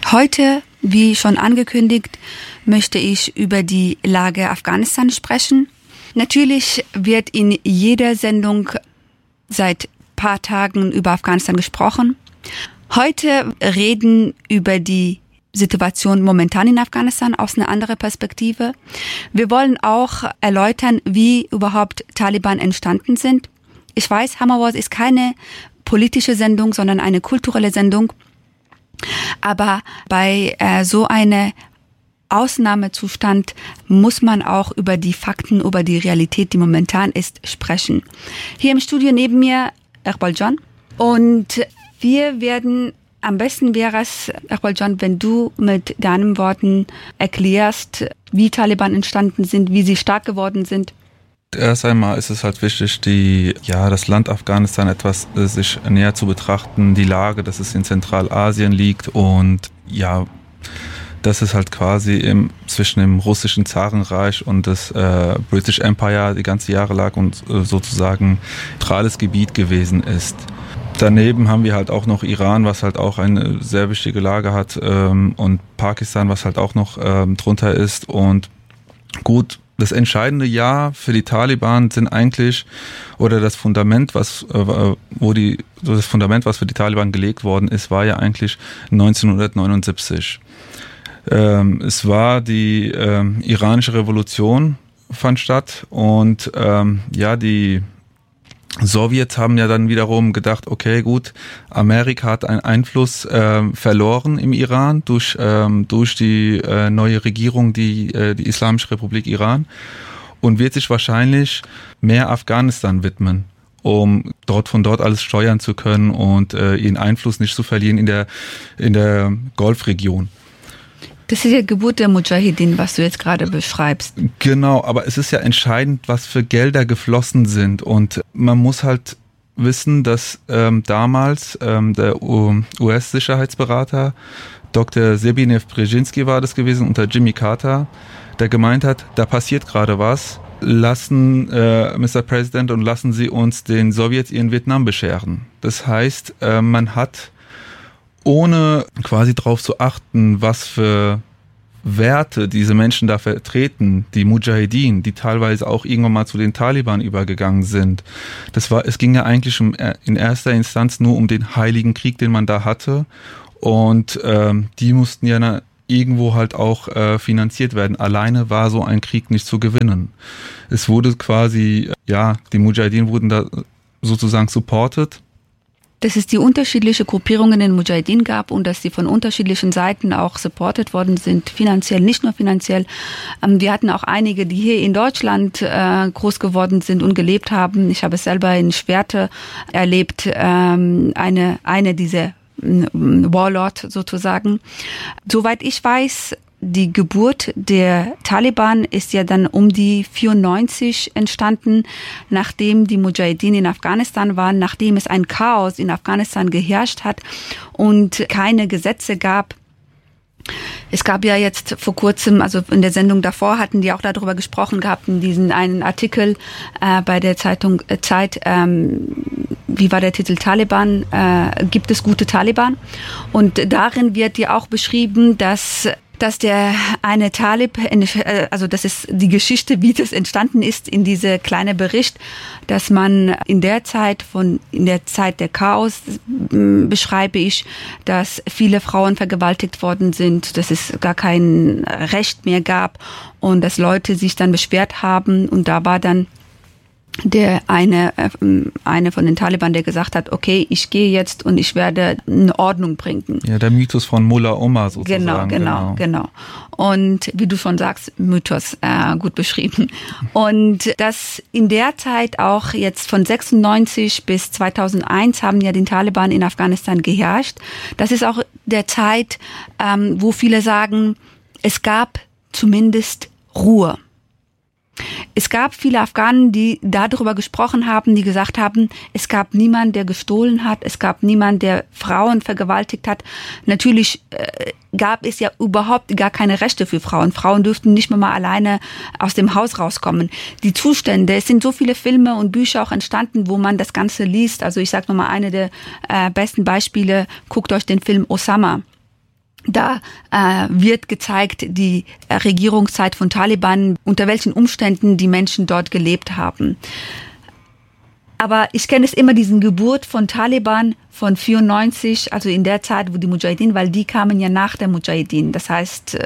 Heute, wie schon angekündigt, möchte ich über die Lage Afghanistan sprechen. Natürlich wird in jeder Sendung seit paar Tagen über Afghanistan gesprochen. Heute reden über die Situation momentan in Afghanistan aus einer anderen Perspektive. Wir wollen auch erläutern, wie überhaupt Taliban entstanden sind. Ich weiß, Hammerwort ist keine politische Sendung, sondern eine kulturelle Sendung. Aber bei so einem Ausnahmezustand muss man auch über die Fakten, über die Realität, die momentan ist, sprechen. Hier im Studio neben mir Iqbal Can. Und wir werden, am besten wäre es, Iqbal Can, wenn du mit deinen Worten erklärst, wie Taliban entstanden sind, wie sie stark geworden sind. Erst einmal ist es halt wichtig, das Land Afghanistan etwas sich näher zu betrachten, die Lage, dass es in Zentralasien liegt und dass es halt quasi zwischen dem russischen Zarenreich und das British Empire die ganze Jahre lag und sozusagen neutrales Gebiet gewesen ist. Daneben haben wir halt auch noch Iran, was halt auch eine sehr wichtige Lage hat, und Pakistan, was halt auch noch drunter ist. Und gut, das entscheidende Jahr für die Taliban sind eigentlich, oder das Fundament, was für die Taliban gelegt worden ist, war ja eigentlich 1979. Es war die iranische Revolution fand statt und die Sowjets haben ja dann wiederum gedacht, okay, gut, Amerika hat einen Einfluss verloren im Iran durch die neue Regierung, die Islamische Republik Iran, und wird sich wahrscheinlich mehr Afghanistan widmen, um von dort alles steuern zu können und ihren Einfluss nicht zu verlieren in der Golfregion. Das ist die Geburt der Mujahideen, was du jetzt gerade beschreibst. Genau, aber es ist ja entscheidend, was für Gelder geflossen sind. Und man muss halt wissen, dass damals der US-Sicherheitsberater Dr. Zbigniew Brzezinski war das gewesen, unter Jimmy Carter, der gemeint hat, da passiert gerade was, lassen Mr. President und lassen Sie uns den Sowjets ihren Vietnam bescheren. Das heißt, man hat, ohne quasi darauf zu achten, was für Werte diese Menschen da vertreten, die Mujahideen, die teilweise auch irgendwann mal zu den Taliban übergegangen sind. Es ging ja eigentlich in erster Instanz nur um den heiligen Krieg, den man da hatte, und die mussten ja irgendwo halt auch finanziert werden. Alleine war so ein Krieg nicht zu gewinnen. Es wurde quasi, die Mujahideen wurden da sozusagen supported. Dass es die unterschiedlichen Gruppierungen in den Mujahideen gab und dass sie von unterschiedlichen Seiten auch supported worden sind, finanziell, nicht nur finanziell. Wir hatten auch einige, die hier in Deutschland groß geworden sind und gelebt haben. Ich habe es selber in Schwerte erlebt, eine dieser Warlord sozusagen. Soweit ich weiß, die Geburt der Taliban ist ja dann um die 94 entstanden, nachdem die Mujahideen in Afghanistan waren, nachdem es ein Chaos in Afghanistan geherrscht hat und keine Gesetze gab. Es gab ja jetzt vor kurzem, also in der Sendung davor hatten die auch darüber gesprochen gehabt, in diesen einen Artikel bei der Zeitung Zeit, wie war der Titel, Taliban, gibt es gute Taliban? Und darin wird ja auch beschrieben, dass der eine Talib, also das ist die Geschichte, wie das entstanden ist in diese kleine Bericht, dass man in der Zeit der Chaos beschreibe ich, dass viele Frauen vergewaltigt worden sind, dass es gar kein Recht mehr gab und dass Leute sich dann beschwert haben, und da war dann der eine von den Taliban, der gesagt hat, okay, ich gehe jetzt und ich werde eine Ordnung bringen. Ja, der Mythos von Mullah Omar sozusagen. Genau. Und wie du schon sagst, Mythos, gut beschrieben. Und das in der Zeit auch jetzt von 96 bis 2001 haben ja den Taliban in Afghanistan geherrscht. Das ist auch der Zeit, wo viele sagen, es gab zumindest Ruhe. Es gab viele Afghanen, die darüber gesprochen haben, die gesagt haben, es gab niemand, der gestohlen hat, es gab niemand, der Frauen vergewaltigt hat. Natürlich gab es ja überhaupt gar keine Rechte für Frauen. Frauen dürften nicht mehr mal alleine aus dem Haus rauskommen. Die Zustände, es sind so viele Filme und Bücher auch entstanden, wo man das Ganze liest. Also ich sage nochmal, eine der besten Beispiele, guckt euch den Film Osama Da wird gezeigt, die Regierungszeit von Taliban, unter welchen Umständen die Menschen dort gelebt haben. Aber ich kenne es immer, diesen Geburt von Taliban von 94, also in der Zeit, wo die Mujahideen, weil die kamen ja nach der Mujahideen. Das heißt...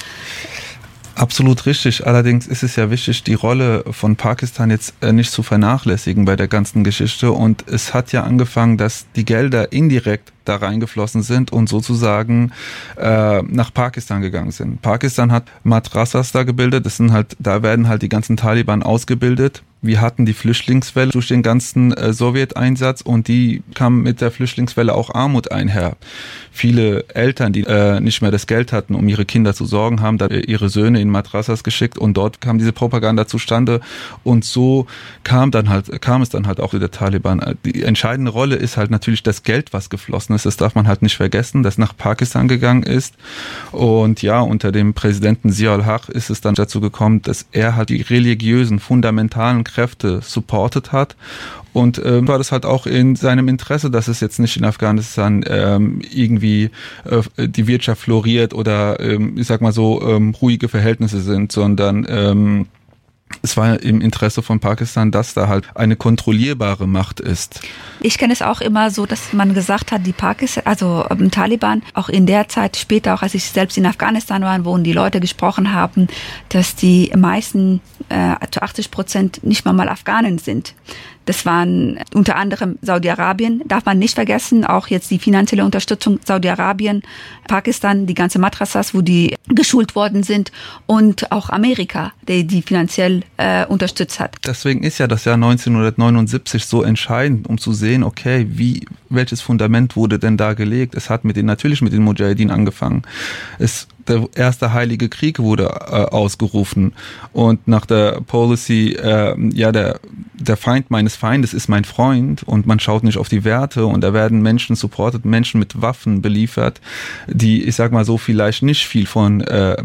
Absolut richtig. Allerdings ist es ja wichtig, die Rolle von Pakistan jetzt nicht zu vernachlässigen bei der ganzen Geschichte. Und es hat ja angefangen, dass die Gelder indirekt da reingeflossen sind und sozusagen nach Pakistan gegangen sind. Pakistan hat Madrasas da gebildet. Da werden halt die ganzen Taliban ausgebildet. Wir hatten die Flüchtlingswelle durch den ganzen Sowjeteinsatz und die kam mit der Flüchtlingswelle auch Armut einher. Viele Eltern, die nicht mehr das Geld hatten, um ihre Kinder zu sorgen, haben dann ihre Söhne in Madrasas geschickt und dort kam diese Propaganda zustande und so kam es dann halt auch mit der Taliban. Die entscheidende Rolle ist halt natürlich das Geld, was geflossen ist. Das darf man halt nicht vergessen, das nach Pakistan gegangen ist. Und ja, unter dem Präsidenten Zia-ul-Haq ist es dann dazu gekommen, dass er halt die religiösen, fundamentalen Kräfte supportet hat. Und war das halt auch in seinem Interesse, dass es jetzt nicht in Afghanistan irgendwie die Wirtschaft floriert oder ich sag mal so ruhige Verhältnisse sind, sondern es war im Interesse von Pakistan, dass da halt eine kontrollierbare Macht ist. Ich kenne es auch immer so, dass man gesagt hat, die Taliban, auch in der Zeit später, auch als ich selbst in Afghanistan war, wo die Leute gesprochen haben, dass die meisten zu 80% nicht mal Afghanen sind. Das waren unter anderem Saudi-Arabien, darf man nicht vergessen, auch jetzt die finanzielle Unterstützung Saudi-Arabien, Pakistan, die ganze Madrasas, wo die geschult worden sind und auch Amerika, die finanziell unterstützt hat. Deswegen ist ja das Jahr 1979 so entscheidend, um zu sehen, okay, welches Fundament wurde denn da gelegt? Es hat natürlich mit den Mujahideen angefangen. Der erste Heilige Krieg wurde ausgerufen und nach der Policy, der Feind meines Feindes ist mein Freund und man schaut nicht auf die Werte und da werden Menschen supported, Menschen mit Waffen beliefert, die, ich sag mal so, vielleicht nicht viel von,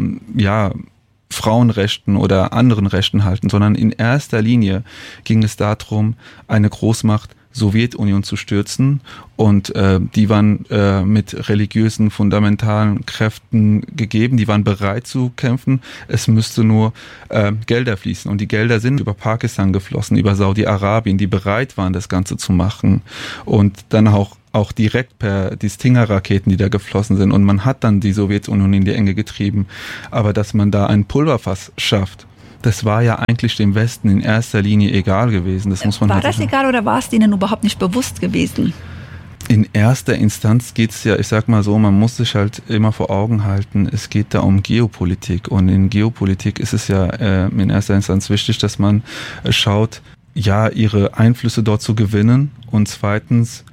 Frauenrechten oder anderen Rechten halten, sondern in erster Linie ging es darum, eine Großmacht Sowjetunion zu stürzen und die waren mit religiösen, fundamentalen Kräften gegeben, die waren bereit zu kämpfen, es müsste nur Gelder fließen und die Gelder sind über Pakistan geflossen, über Saudi-Arabien, die bereit waren, das Ganze zu machen und dann auch direkt per die Stinger-Raketen, die da geflossen sind und man hat dann die Sowjetunion in die Enge getrieben, aber dass man da ein Pulverfass schafft, das war ja eigentlich dem Westen in erster Linie egal gewesen. War das egal oder war es denen überhaupt nicht bewusst gewesen? In erster Instanz geht's ja, ich sag mal so, man muss sich halt immer vor Augen halten, es geht da um Geopolitik und in Geopolitik ist es ja in erster Instanz wichtig, dass man schaut, ja, ihre Einflüsse dort zu gewinnen und zweitens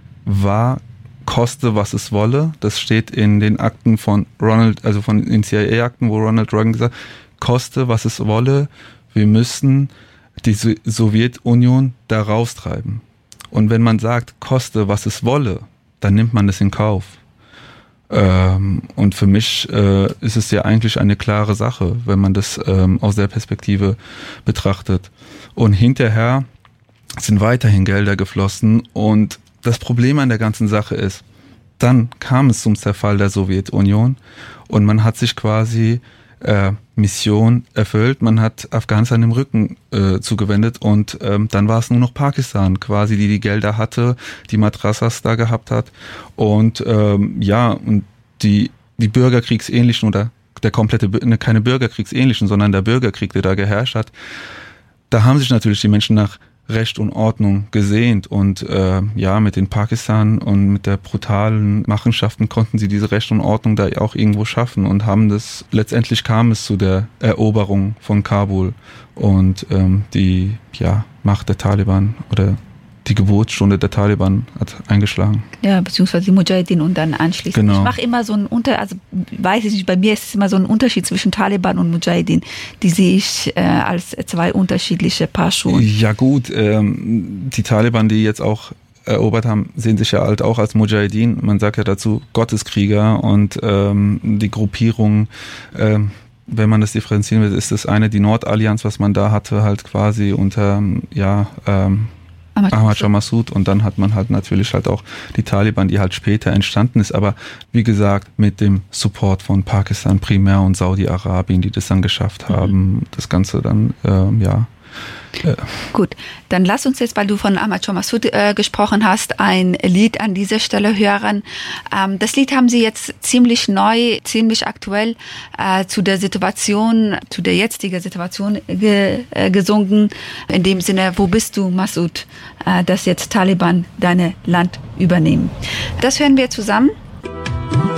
koste, was es wolle. Das steht in den Akten von den CIA-Akten, wo Ronald Reagan gesagt hat, koste, was es wolle, wir müssen die Sowjetunion da raustreiben. Und wenn man sagt, koste, was es wolle, dann nimmt man das in Kauf. Und für mich ist es ja eigentlich eine klare Sache, wenn man das aus der Perspektive betrachtet. Und hinterher sind weiterhin Gelder geflossen und das Problem an der ganzen Sache ist, dann kam es zum Zerfall der Sowjetunion und man hat sich quasi Mission erfüllt, man hat Afghanistan im Rücken zugewendet und dann war es nur noch Pakistan quasi, die Gelder hatte, die Madrasas da gehabt hat und und die bürgerkriegsähnlichen oder der komplette, keine bürgerkriegsähnlichen, sondern der Bürgerkrieg, der da geherrscht hat, da haben sich natürlich die Menschen nach Recht und Ordnung gesehnt und mit den Pakistan und mit der brutalen Machenschaften konnten sie diese Recht und Ordnung da auch irgendwo schaffen und letztendlich kam es zu der Eroberung von Kabul und die Macht der Taliban oder die Geburtsstunde der Taliban hat eingeschlagen. Ja, beziehungsweise die Mujahideen und dann anschließend. Genau. Ich mache immer so weiß ich nicht, bei mir ist es immer so ein Unterschied zwischen Taliban und Mujahideen. Die sehe ich als zwei unterschiedliche Paar Schuhe. Ja gut, die Taliban, die jetzt auch erobert haben, sehen sich ja halt auch als Mujahideen. Man sagt ja dazu Gotteskrieger und die Gruppierung, wenn man das differenzieren will, ist das eine, die Nordallianz, was man da hatte, halt quasi unter Ahmad Shah Massoud, und dann hat man halt natürlich halt auch die Taliban, die halt später entstanden ist, aber wie gesagt, mit dem Support von Pakistan primär und Saudi-Arabien, die das dann geschafft haben, das Ganze dann, Gut, dann lass uns jetzt, weil du von Ahmad Shah Massoud gesprochen hast, ein Lied an dieser Stelle hören. Das Lied haben Sie jetzt ziemlich neu, ziemlich aktuell zu der jetzigen Situation gesungen. In dem Sinne, wo bist du, Massoud, dass jetzt Taliban dein Land übernehmen. Das hören wir zusammen.